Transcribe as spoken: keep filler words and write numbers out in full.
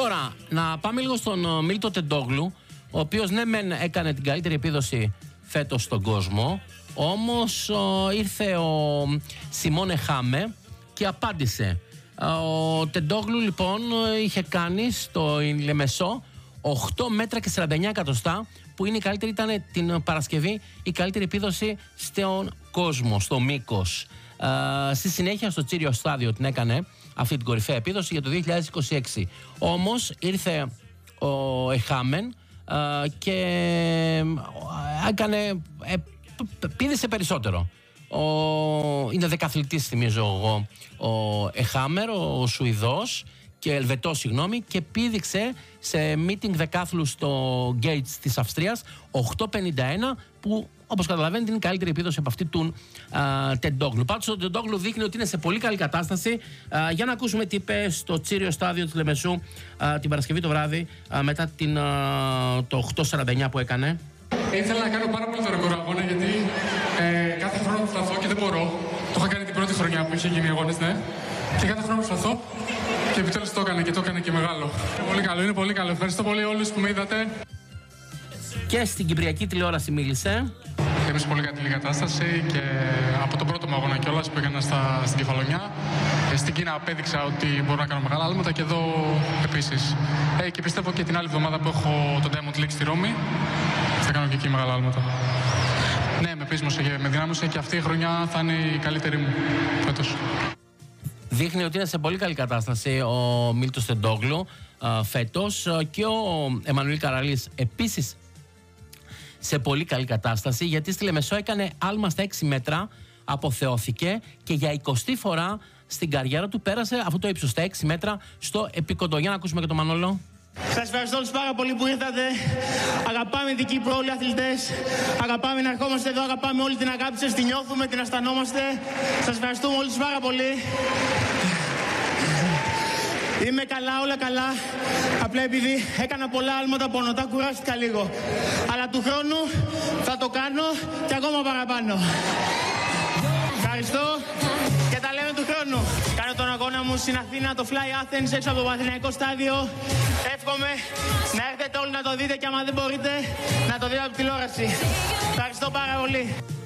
Τώρα, να πάμε λίγο στον Μίλτο Τεντόγλου, ο οποίος ναι μεν έκανε την καλύτερη επίδοση φέτος στον κόσμο, όμως ο, ήρθε ο Σιμώνε Χάμε και απάντησε. Ο Τεντόγλου λοιπόν είχε κάνει στο Λεμεσό οκτώ μέτρα και σαράντα εννέα εκατοστά, που είναι η καλύτερη, ήταν την Παρασκευή η καλύτερη επίδοση στον κόσμο, στο μήκος. Uh, στη συνέχεια στο Τσίριο Στάδιο την έκανε αυτή την κορυφαία επίδοση για το δύο χιλιάδες είκοσι έξι. Όμως ήρθε ο Εχάμεν uh, και έκανε, ε, πήδησε περισσότερο. Ο, είναι δεκαθλητής, θυμίζω εγώ, ο Εχάμερ, ο Σουηδός και Ελβετός, συγγνώμη, και πήδηξε σε meeting δεκάθλου στο Gates της Αυστρίας οκτώ πενήντα ένα, που όπως καταλαβαίνετε είναι η καλύτερη επίδοση από αυτή του Τεντόγλου. Πάντως ο Τεντόγλου δείχνει ότι είναι σε πολύ καλή κατάσταση. Α, για να ακούσουμε τι είπε στο Τσίριο Στάδιο του Λεμεσού α, την Παρασκευή το βράδυ, α, μετά την, α, το οκτώ σαράντα εννέα που έκανε. Ήθελα να κάνω πάρα πολύ το ρεκόρ αγώνα, γιατί ε, κάθε χρόνο προσπαθώ και δεν μπορώ. Το είχα κάνει την πρώτη χρονιά που είχε γίνει αγώνες, ναι. Και κάθε χρόνο προσπαθώ και επιτέλους το έκανα και το έκανα και μεγάλο. Είναι πολύ καλό, είναι πολύ καλό. Ευχαριστώ πολύ όλους που με είδατε. Και στην κυπριακή τηλεόραση μίλησε. Είμαι σε πολύ καλή κατάσταση και από τον πρώτο μου αγώνα κιόλας που έκανα στα, στην Κεφαλονιά. Ε, στην Κίνα απέδειξα ότι μπορώ να κάνω μεγάλα άλματα και εδώ επίσης. Ε, και πιστεύω και την άλλη εβδομάδα που έχω τον Diamond League στη Ρώμη θα κάνω και εκεί μεγάλα άλματα. Ναι, με πείσμωσε και με δυνάμωσε και αυτή η χρονιά θα είναι η καλύτερη μου φέτος. Δείχνει ότι είναι σε πολύ καλή κατάσταση ο Μίλτος Τεντόγλου φέτος, και ο Εμμανουήλ Καραλής επίσης σε πολύ καλή κατάσταση, γιατί στη Λεμεσό έκανε άλμα στα έξι μέτρα, αποθεώθηκε και για εικοστή φορά στην καριέρα του πέρασε αυτό το ύψος στα έξι μέτρα στο επίκοντο. Για να ακούσουμε και τον Μανώλο. Σας ευχαριστώ όλους πάρα πολύ που ήρθατε. Αγαπάμε την Κύπρο όλοι οι αθλητές. Αγαπάμε να ερχόμαστε εδώ, αγαπάμε όλη την αγάπη σας, την νιώθουμε, την αισθανόμαστε. Σας ευχαριστούμε όλους πάρα πολύ. Είμαι καλά, όλα καλά. Απλά επειδή έκανα πολλά άλματα πονοτά, κουράστηκα λίγο. Αλλά του χρόνου θα το κάνω και ακόμα παραπάνω. Ευχαριστώ και τα λέμε του χρόνου. Κάνω τον αγώνα μου στην Αθήνα, το Fly Athens, έξω από το Παναθηναϊκό στάδιο. Εύχομαι να έρθετε όλοι να το δείτε και άμα δεν μπορείτε να το δείτε από τηλεόραση. Ευχαριστώ πάρα πολύ.